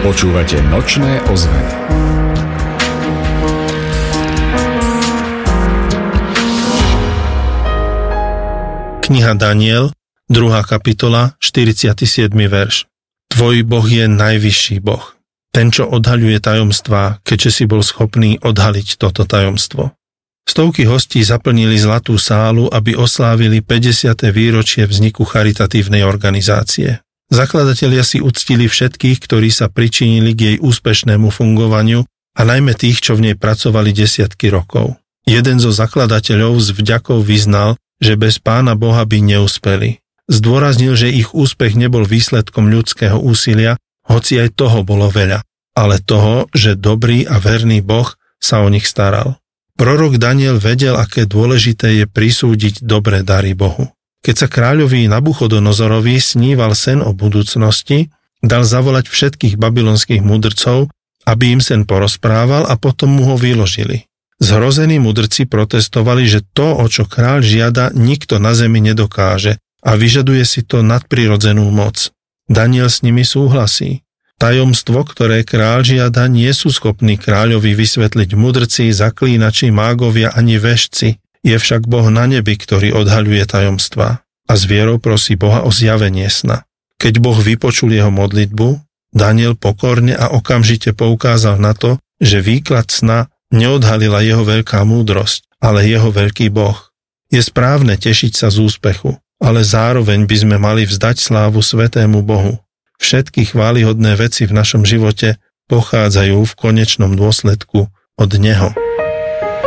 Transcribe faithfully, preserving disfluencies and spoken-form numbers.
Počúvate Nočné ozveny. Kniha Daniel, druhá kapitola, štyridsiaty siedmy verš. Tvoj Boh je najvyšší Boh. Ten, čo odhaľuje tajomstvá, keďže si bol schopný odhaliť toto tajomstvo. Stovky hostí zaplnili zlatú sálu, aby oslávili päťdesiate výročie vzniku charitatívnej organizácie. Zakladatelia si uctili všetkých, ktorí sa pričinili k jej úspešnému fungovaniu a najmä tých, čo v nej pracovali desiatky rokov. Jeden zo zakladateľov s vďakou vyznal, že bez Pána Boha by neúspeli. Zdôraznil, že ich úspech nebol výsledkom ľudského úsilia, hoci aj toho bolo veľa, ale toho, že dobrý a verný Boh sa o nich staral. Prorok Daniel vedel, aké dôležité je prisúdiť dobré dary Bohu. Keď sa kráľovi Nabuchodonozorovi sníval sen o budúcnosti, dal zavolať všetkých babylonských mudrcov, aby im sen porozprával a potom mu ho vyložili. Zhrození mudrci protestovali, že to, o čo kráľ žiada, nikto na zemi nedokáže a vyžaduje si to nadprirodzenú moc. Daniel s nimi súhlasí. Tajomstvo, ktoré kráľ žiada, nie sú schopní kráľovi vysvetliť mudrci, zaklínači, mágovia ani vešci. Je však Boh na nebi, ktorý odhaľuje tajomstvá a s vierou prosí Boha o zjavenie sna. Keď Boh vypočul jeho modlitbu, Daniel pokorne a okamžite poukázal na to, že výklad sna neodhalila jeho veľká múdrosť, ale jeho veľký Boh. Je správne tešiť sa z úspechu, ale zároveň by sme mali vzdať slávu svätému Bohu. Všetky chválihodné veci v našom živote pochádzajú v konečnom dôsledku od Neho.